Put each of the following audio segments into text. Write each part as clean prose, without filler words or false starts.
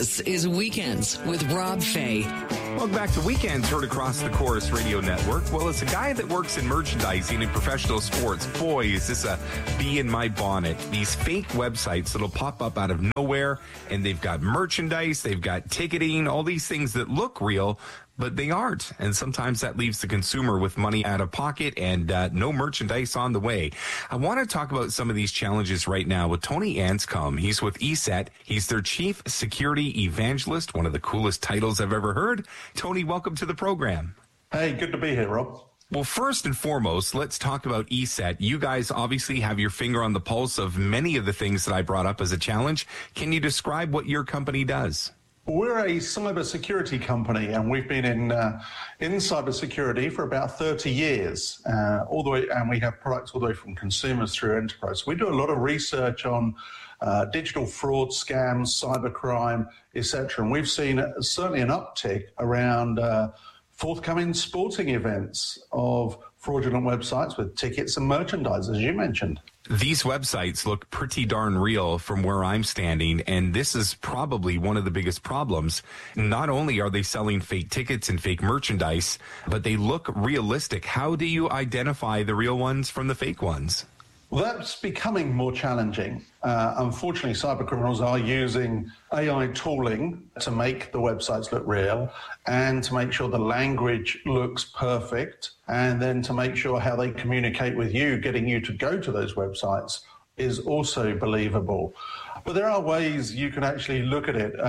This is Weekends with Rob Fay. Welcome back to Weekends, heard across the Chorus Radio Network. Well, as a guy that works in merchandising and professional sports, boy, is this a bee in my bonnet. These fake websites that'll pop up out of nowhere, and they've got merchandise, they've got ticketing, all these things that look real, but they aren't. And sometimes that leaves the consumer with money out of pocket and no merchandise on the way. I want to talk about some of these challenges right now with Tony Anscombe. He's with ESET. He's their Chief Security Evangelist, one of the coolest titles I've ever heard. Tony, welcome to the program. Hey, good to be here, Rob. Well, first and foremost, let's talk about ESET. You guys obviously have your finger on the pulse of many of the things that I brought up as a challenge. Can you describe what your company does? We're a cybersecurity company, and we've been in cybersecurity for about 30 years, all the way, and we have products all the way from consumers through enterprise. We do a lot of research on digital fraud, scams, cybercrime, etc. And we've seen certainly an uptick around forthcoming sporting events of fraudulent websites with tickets and merchandise, as you mentioned. These websites look pretty darn real from where I'm standing, and this is probably one of the biggest problems. Not only are they selling fake tickets and fake merchandise, but they look realistic. How do you identify the real ones from the fake ones? Well, that's becoming more challenging. Unfortunately, cybercriminals are using AI tooling to make the websites look real and to make sure the language looks perfect, and then to make sure how they communicate with you, getting you to go to those websites, is also believable. But there are ways you can actually look at it.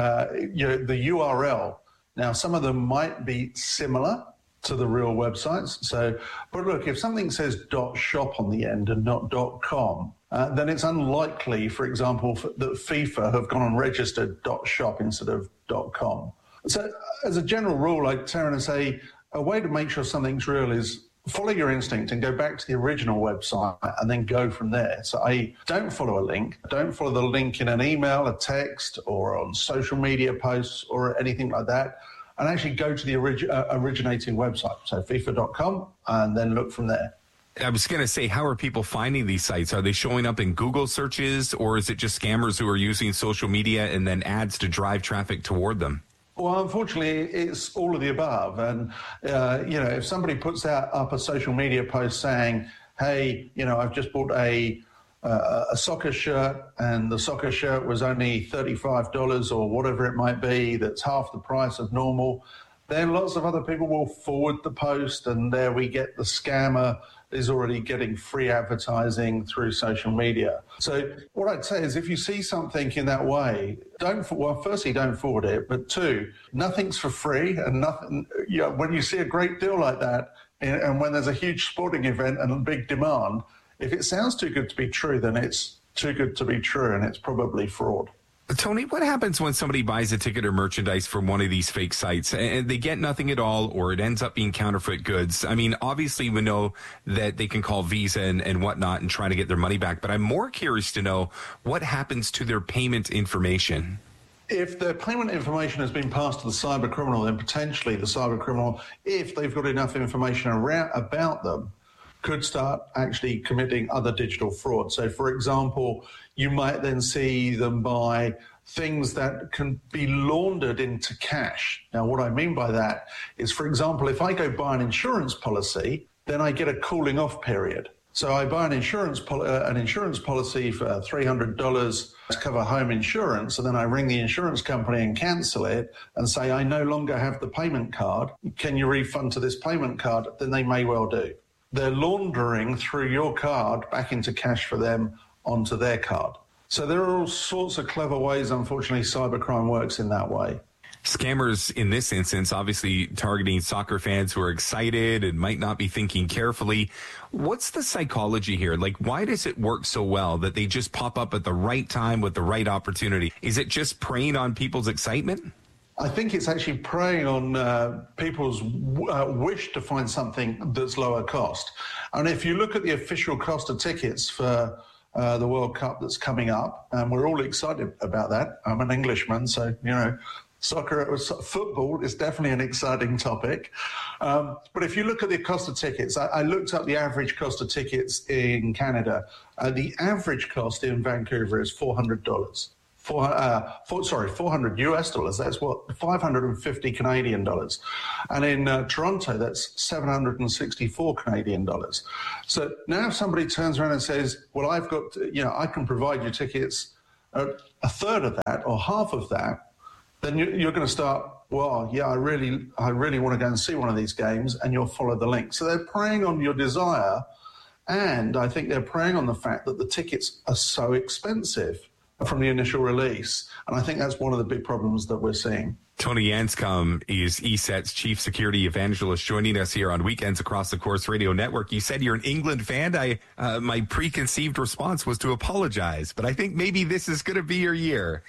The URL. Now, some of them might be similar to the real websites. But look, if something says .shop on the end and not .com, then it's unlikely, for example, that FIFA have gone and registered .shop instead of .com. So as a general rule, I turn and say, a way to make sure something's real is follow your instinct and go back to the original website and then go from there. So don't follow a link. Don't follow the link in an email, a text, or on social media posts or anything like that. And actually go to the originating website, so FIFA.com, and then look from there. I was going to say, how are people finding these sites? Are they showing up in Google searches, or is it just scammers who are using social media and then ads to drive traffic toward them? Well, unfortunately, it's all of the above. And, if somebody puts up a social media post saying, hey, I've just bought a soccer shirt, and the soccer shirt was only $35 or whatever it might be, that's half the price of normal, then lots of other people will forward the post, and there we get the scammer is already getting free advertising through social media. So what I'd say is, if you see something in that way, firstly, don't forward it, but two, nothing's for free, and nothing, when you see a great deal like that, and when there's a huge sporting event and a big demand, if it sounds too good to be true, then it's too good to be true, and it's probably fraud. Tony, what happens when somebody buys a ticket or merchandise from one of these fake sites and they get nothing at all, or it ends up being counterfeit goods? I mean, obviously we know that they can call Visa and whatnot and try to get their money back, but I'm more curious to know what happens to their payment information. If their payment information has been passed to the cybercriminal, then potentially the cybercriminal, if they've got enough information about them, could start actually committing other digital fraud. So, for example, you might then see them buy things that can be laundered into cash. Now, what I mean by that is, for example, if I go buy an insurance policy, then I get a cooling off period. So I buy an insurance policy for $300 to cover home insurance, and then I ring the insurance company and cancel it and say, I no longer have the payment card. Can you refund to this payment card? Then they may well do. They're laundering through your card back into cash for them onto their card. So there are all sorts of clever ways, unfortunately, cybercrime works in that way. Scammers, in this instance, obviously targeting soccer fans who are excited and might not be thinking carefully. What's the psychology here? Like, why does it work so well that they just pop up at the right time with the right opportunity? Is it just preying on people's excitement? I think it's actually preying on people's wish to find something that's lower cost. And if you look at the official cost of tickets for the World Cup that's coming up, and we're all excited about that. I'm an Englishman, so, football is definitely an exciting topic. But if you look at the cost of tickets, I looked up the average cost of tickets in Canada. The average cost in Vancouver is $400. $400 US dollars. That's what, 550 Canadian dollars. And in Toronto, that's 764 Canadian dollars. So now if somebody turns around and says, well, I've got, I can provide you tickets at a third of that or half of that, then you're going to start, well, yeah, I really want to go and see one of these games, and you'll follow the link. So they're preying on your desire, and I think they're preying on the fact that the tickets are so expensive from the initial release. And I think that's one of the big problems that we're seeing. Tony Anscombe is ESET's chief security evangelist, joining us here on Weekends Across the Course Radio Network. You said you're an England fan. My preconceived response was to apologize, but I think maybe this is going to be your year.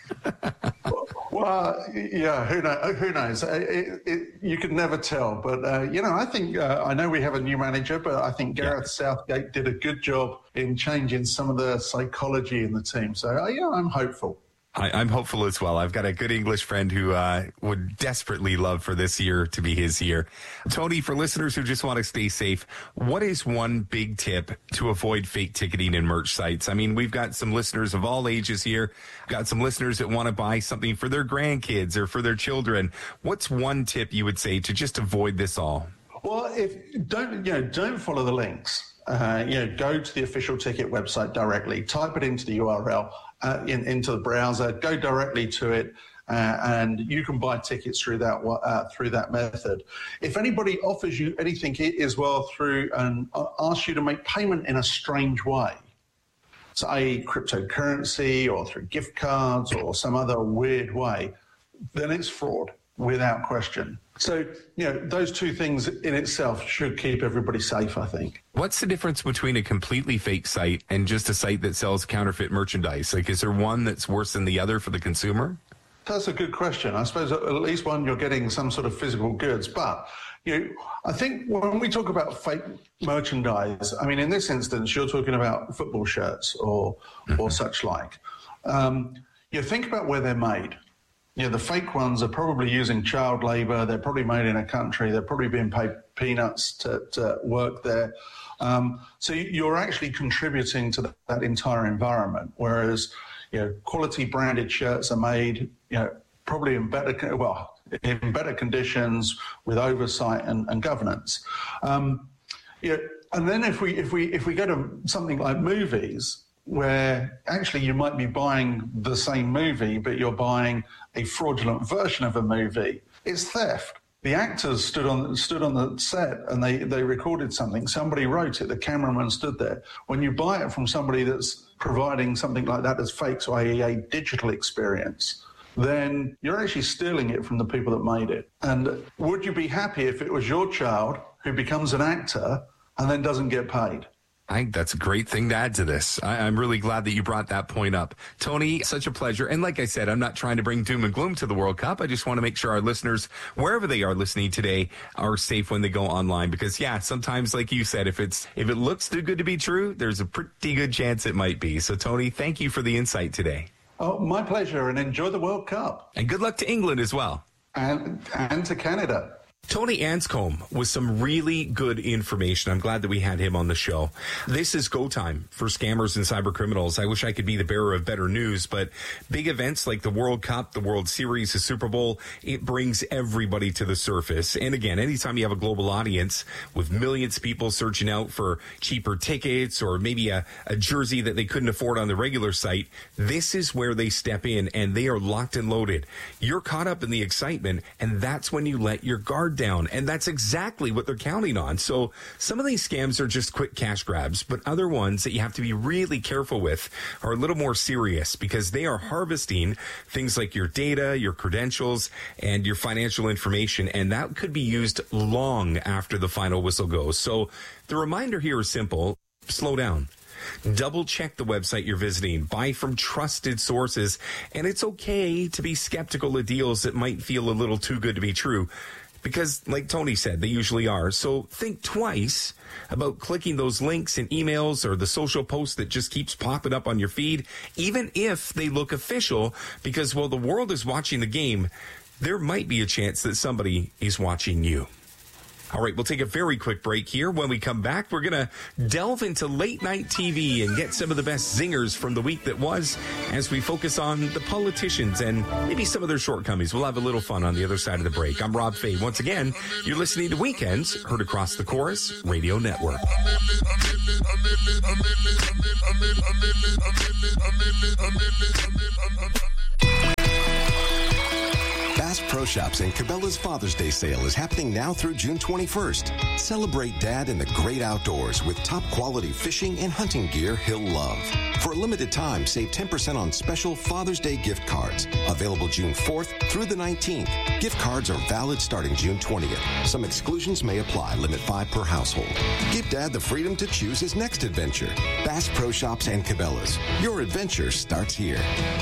Well, yeah, who knows? You could never tell. But, I think, I know we have a new manager, but I think Gareth Southgate did a good job in changing some of the psychology in the team. So, I'm hopeful. I'm hopeful as well. I've got a good English friend who would desperately love for this year to be his year. Tony, for listeners who just want to stay safe, what is one big tip to avoid fake ticketing in merch sites? I mean, we've got some listeners of all ages here. We've got some listeners that want to buy something for their grandkids or for their children. What's one tip you would say to just avoid this all? Well, don't follow the links. Go to the official ticket website directly, type it into the URL, into the browser, go directly to it, and you can buy tickets through that method. If anybody offers you anything as well through and asks you to make payment in a strange way, say cryptocurrency or through gift cards or some other weird way, then it's fraud without question. So, those two things in itself should keep everybody safe, I think. What's the difference between a completely fake site and just a site that sells counterfeit merchandise? Like, is there one that's worse than the other for the consumer? That's a good question. I suppose at least one, you're getting some sort of physical goods. But, I think when we talk about fake merchandise, I mean, in this instance, you're talking about football shirts or such like. Think about where they're made. The fake ones are probably using child labor. They're probably made in a country. They're probably being paid peanuts to work there. So you're actually contributing to that entire environment. Whereas, quality branded shirts are made, probably in better conditions with oversight and governance. And then if we go to something like movies, where actually you might be buying the same movie, but you're buying a fraudulent version of a movie, it's theft. The actors stood on the set and they recorded something. Somebody wrote it. The cameraman stood there. When you buy it from somebody that's providing something like that as fake, so i.e. a digital experience, then you're actually stealing it from the people that made it. And would you be happy if it was your child who becomes an actor and then doesn't get paid? I think that's a great thing to add to this. I'm really glad that you brought that point up. Tony, such a pleasure. And like I said, I'm not trying to bring doom and gloom to the World Cup. I just want to make sure our listeners, wherever they are listening today, are safe when they go online. Because, sometimes, like you said, if it looks too good to be true, there's a pretty good chance it might be. So, Tony, thank you for the insight today. Oh, my pleasure. And enjoy the World Cup. And good luck to England as well. And to Canada. Tony Anscombe with some really good information. I'm glad that we had him on the show. This is go time for scammers and cyber criminals. I wish I could be the bearer of better news, but big events like the World Cup, the World Series, the Super Bowl, it brings everybody to the surface. And again, anytime you have a global audience with millions of people searching out for cheaper tickets or maybe a jersey that they couldn't afford on the regular site, this is where they step in and they are locked and loaded. You're caught up in the excitement, and that's when you let your guard down. And that's exactly what they're counting on. So some of these scams are just quick cash grabs, but other ones that you have to be really careful with are a little more serious because they are harvesting things like your data, your credentials, and your financial information. And that could be used long after the final whistle goes. So the reminder here is simple. Slow down. Double check the website you're visiting. Buy from trusted sources. And it's okay to be skeptical of deals that might feel a little too good to be true. Because, like Tony said, they usually are. So think twice about clicking those links in emails or the social post that just keeps popping up on your feed, even if they look official, because while the world is watching the game, there might be a chance that somebody is watching you. All right, we'll take a very quick break here. When we come back, we're going to delve into late night TV and get some of the best zingers from the week that was as we focus on the politicians and maybe some of their shortcomings. We'll have a little fun on the other side of the break. I'm Rob Fay. Once again, you're listening to Weekends, heard across the Chorus Radio Network. Bass Pro Shops and Cabela's Father's Day sale is happening now through June 21st. Celebrate Dad in the great outdoors with top quality fishing and hunting gear he'll love. For a limited time, save 10% on special Father's Day gift cards. Available June 4th through the 19th. Gift cards are valid starting June 20th. Some exclusions may apply. Limit 5 per household. Give Dad the freedom to choose his next adventure. Bass Pro Shops and Cabela's. Your adventure starts here.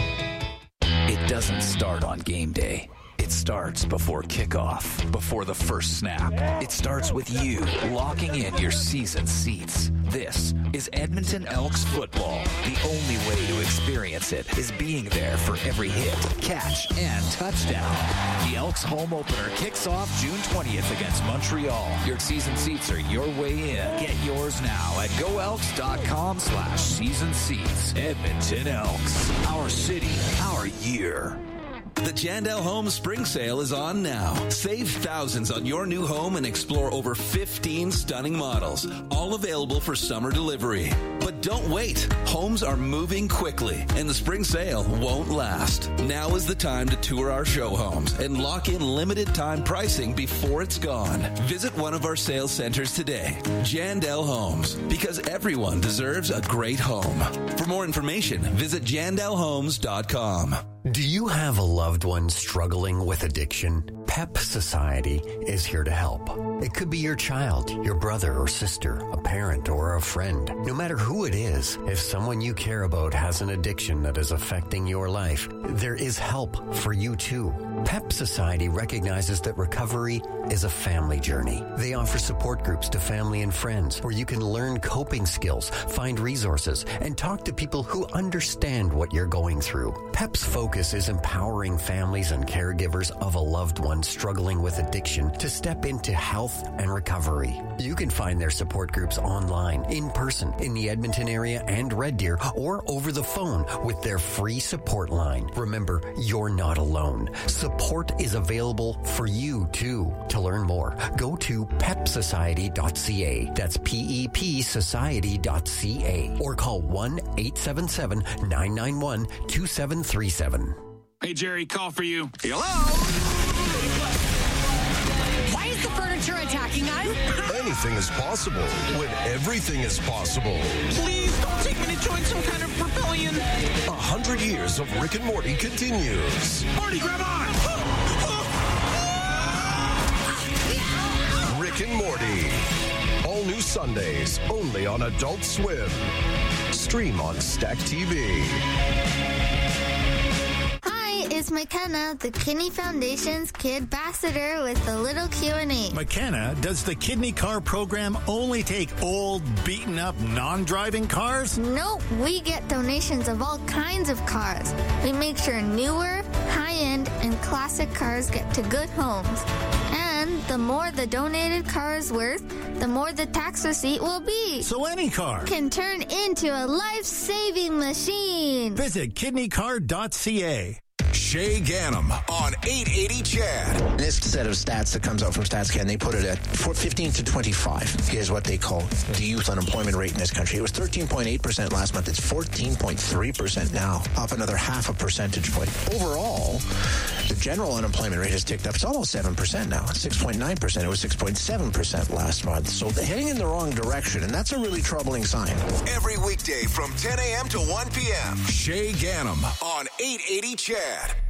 It doesn't start on game day. It starts before kickoff, before the first snap. It starts with you locking in your season seats. This is Edmonton Elks football. The only way to experience it is being there for every hit, catch, and touchdown. The Elks home opener kicks off June 20th against Montreal. Your season seats are your way in. Get yours now at goelks.com/season seats. Edmonton Elks. Our city, our year. The Jandel Home Spring Sale is on now. Save thousands on your new home and explore over 15 stunning models, all available for summer delivery. But don't wait. Homes are moving quickly, and the spring sale won't last. Now is the time to tour our show homes and lock in limited time pricing before it's gone. Visit one of our sales centers today. Jandel Homes, because everyone deserves a great home. For more information, visit jandelhomes.com. Do you have a loved one struggling with addiction? PEP Society is here to help. It could be your child, your brother or sister, a parent or a friend. No matter who it is, if someone you care about has an addiction that is affecting your life, there is help for you too. PEP Society recognizes that recovery is a family journey. They offer support groups to family and friends where you can learn coping skills, find resources, and talk to people who understand what you're going through. PEP's focus is empowering families and caregivers of a loved one struggling with addiction to step into health and recovery. You can find their support groups online, in person, in the Edmonton area and Red Deer, or over the phone with their free support line. Remember, you're not alone. Support is available for you too. To learn more, go to pepsociety.ca. That's PEP society.ca. Or call 1-877-991-2737. Hey, Jerry, call for you. Hello? Why is the furniture attacking us? Anything is possible when everything is possible. Please don't take me to join some kind of rebellion. 100 years of Rick and Morty continues. Morty, grab on! Rick and Morty. All new Sundays, only on Adult Swim. Stream on Stack TV. It's McKenna, the Kidney Foundation's Kid Ambassador, with a little Q&A. McKenna, does the Kidney Car program only take old, beaten-up, non-driving cars? Nope, we get donations of all kinds of cars. We make sure newer, high-end, and classic cars get to good homes. And the more the donated car is worth, the more the tax receipt will be. So any car can turn into a life-saving machine. Visit kidneycar.ca. Shay Ganem on 880 Chad. This set of stats that comes out from StatsCan, they put it at 15 to 25 is what they call the youth unemployment rate in this country. It was 13.8% last month. It's 14.3% now, up another half a percentage point. Overall, the general unemployment rate has ticked up. It's almost 7% now. It's 6.9%. It was 6.7% last month. So they're heading in the wrong direction, and that's a really troubling sign. Every weekday from 10 a.m. to 1 p.m. Shay Ganem on 880 Chad.